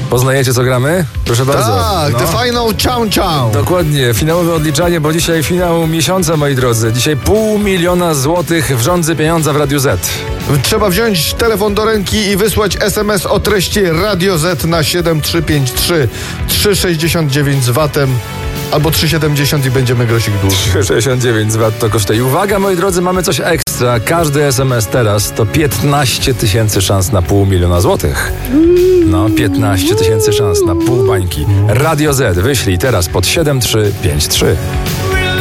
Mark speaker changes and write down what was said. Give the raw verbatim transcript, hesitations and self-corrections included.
Speaker 1: Poznajecie, co gramy? Proszę bardzo.
Speaker 2: Tak,
Speaker 1: no.
Speaker 2: The Final Countdown.
Speaker 1: Dokładnie, finałowe odliczanie, bo dzisiaj finał miesiąca, moi drodzy. Dzisiaj pół miliona złotych w rządzy pieniądza w Radiu Z.
Speaker 2: Trzeba wziąć telefon do ręki i wysłać es em es o treści Radio Z na siedem trzy pięć trzy trzy sześćdziesiąt dziewięć z watem albo trzy siedemdziesiąt i będziemy grosik dłużej.
Speaker 1: trzy sześćdziesiąt dziewięć z wat to kosztuje. Uwaga, moi drodzy, mamy coś ekstra. Każdy es em es teraz to piętnaście tysięcy szans na pół miliona złotych. No, piętnaście tysięcy szans na pół bańki. Radio Z wyślij teraz pod siedem trzy pięć trzy.